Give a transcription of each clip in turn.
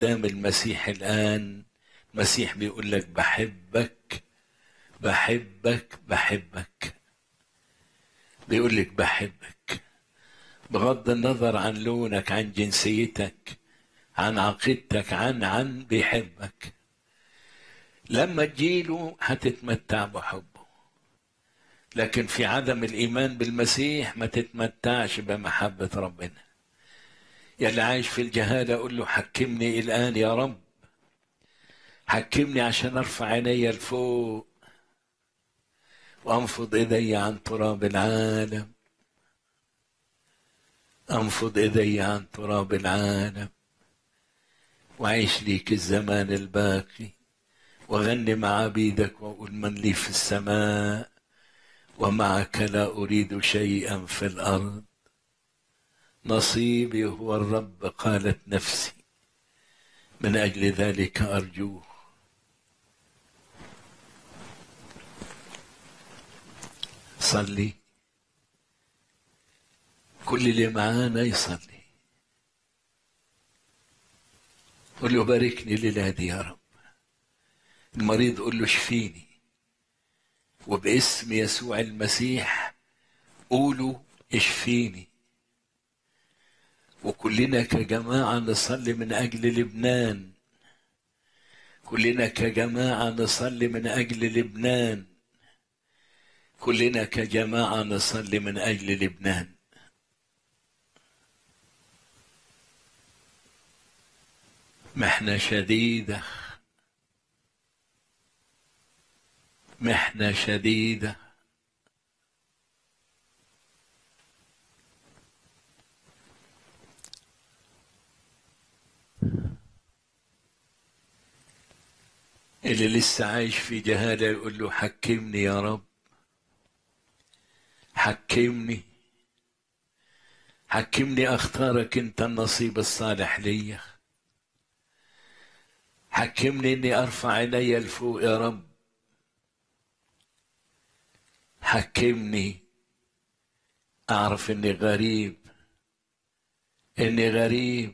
قدام المسيح الآن. المسيح بيقول لك بحبك بحبك بحبك، بيقول لك بحبك بغض النظر عن لونك، عن جنسيتك، عن عقيدتك، عن بيحبك. لما تجيله هتتمتع بحبه، لكن في عدم الإيمان بالمسيح ما تتمتعش بمحبة ربنا. يلي عايش في الجهالة قل له حكمني الآن يا رب، حكمني عشان أرفع عيني لفوق وأنفض إيدي عن تراب العالم، أنفض إيدي عن تراب العالم وعيش ليك الزمان الباقي، وغني مع عبيدك وأقول من لي في السماء ومعك لا أريد شيئا في الأرض، نصيبي هو الرب قالت نفسي، من أجل ذلك أرجوه. صلي، كل اللي معانا يصلي، قل له باركني الليلة دي يا رب. المريض قل له شفيني، وباسم يسوع المسيح قولوا اشفيني. وكلنا كجماعة نصلي من أجل لبنان، كلنا كجماعة نصلي من أجل لبنان، كلنا كجماعة نصلي من أجل لبنان. محنة شديدة، محنة شديدة، اللي لسه عايش في جهالة يقول له حكمني يا رب، حكمني، حكمني اختارك انت النصيب الصالح ليا، حكمني اني ارفع عيني لفوق يا رب، حكمني اعرف اني غريب، اني غريب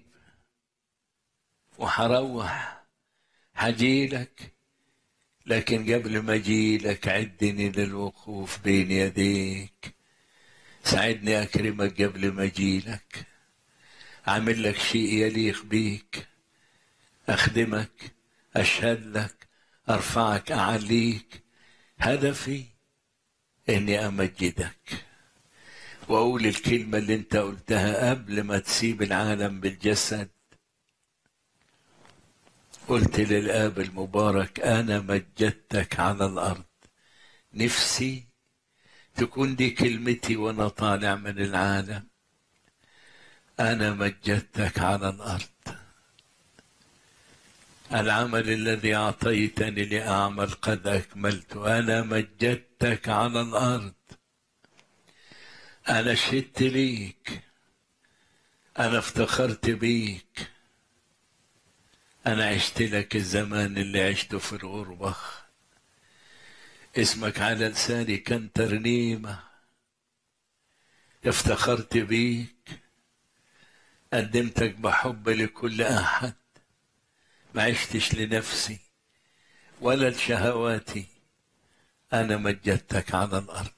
وحروح حجيلك، لكن قبل ما اجيلك عدني للوقوف بين يديك، ساعدني اكرمك قبل ما اجيلك، اعمل لك شيء يليق بيك، اخدمك، اشهد لك، ارفعك، اعليك. هدفي اني امجدك واقول الكلمة اللي انت قلتها قبل ما تسيب العالم بالجسد. قلت للآب المبارك انا مجدتك على الارض، نفسي تكون دي كلمتي وانا طالع من العالم، انا مجدتك على الارض. العمل الذي أعطيتني لأعمل قد أكملته، أنا مجدتك على الأرض، أنا شهدت ليك، أنا افتخرت بيك، أنا عشت لك الزمان اللي عشته في الغربة، اسمك على لساني كان ترنيمة، افتخرت بيك، قدمتك بحب لكل أحد، ما عشتش لنفسي ولا لشهواتي، أنا مجدتك على الأرض.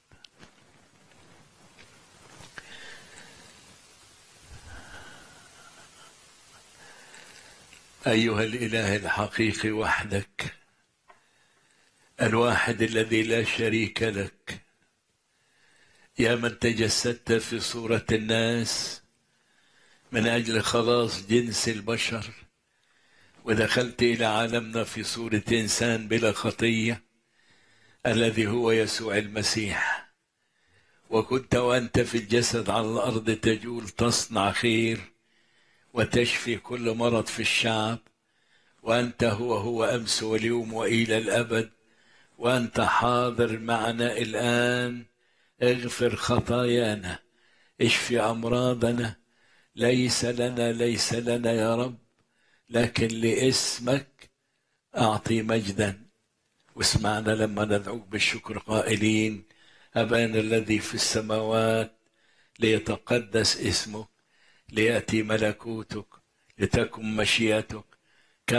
أيها الإله الحقيقي وحدك، الواحد الذي لا شريك لك، يا من تجسدت في صورة الناس من أجل خلاص جنس البشر، ودخلت إلى عالمنا في صورة إنسان بلا خطية الذي هو يسوع المسيح، وكنت وأنت في الجسد على الأرض تجول تصنع خير وتشفي كل مرض في الشعب، وأنت هو أمس واليوم وإلى الأبد، وأنت حاضر معنا الآن. اغفر خطايانا، اشفي أمراضنا، ليس لنا يا رب، لكن لاسمك أعطي مجدا. واسمعنا لما ندعوك بالشكر قائلين أبانا الذي في السماوات، ليتقدس اسمك، ليأتي ملكوتك، لتكن مشيئتك